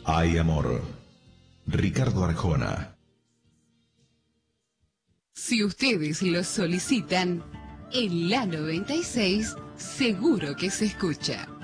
Hay amor. Ricardo Arjona. Si ustedes lo solicitan, en la 96 seguro que se escucha.